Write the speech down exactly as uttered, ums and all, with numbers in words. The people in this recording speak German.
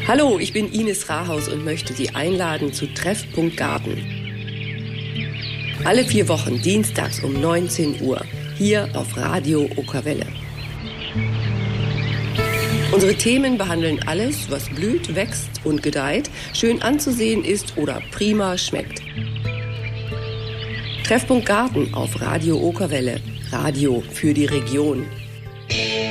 Hallo, ich bin Ines Rahaus und möchte Sie einladen zu Treffpunkt Garten. Alle vier Wochen dienstags um neunzehn Uhr, hier auf Radio Okerwelle. Unsere Themen behandeln alles, was blüht, wächst und gedeiht, schön anzusehen ist oder prima schmeckt. Treffpunkt Garten auf Radio Okerwelle, Radio für die Region.